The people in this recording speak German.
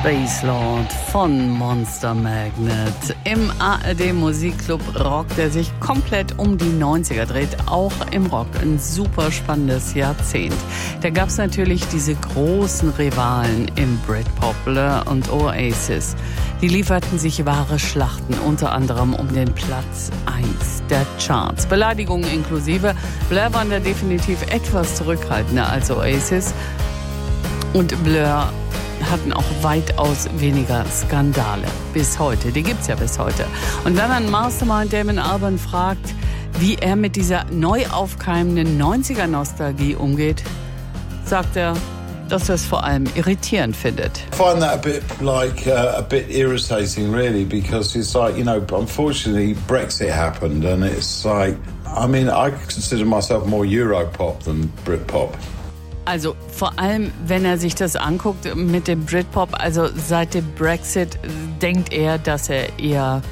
Spacelord von Monster Magnet im ARD Musikclub Rock, der sich komplett um die 90er dreht, auch im Rock. Ein super spannendes Jahrzehnt. Da gab es natürlich diese großen Rivalen im Britpop, Blur und Oasis. Die lieferten sich wahre Schlachten, unter anderem um den Platz 1 der Charts. Beleidigungen inklusive. Blur waren da definitiv etwas zurückhaltender als Oasis. Und Blur hatten auch weitaus weniger Skandale bis heute. Die gibt's ja bis heute. Und wenn man Mastermind Damon Albarn fragt, wie er mit dieser neu aufkeimenden 90er-Nostalgie umgeht, sagt er, dass er es vor allem irritierend findet. I find that a bit irritating, really, because it's like, you know, unfortunately Brexit happened, and it's like, I mean, I consider myself more Europop than Britpop. Also vor allem, wenn er sich das anguckt mit dem Britpop, also seit dem Brexit denkt er, dass er eher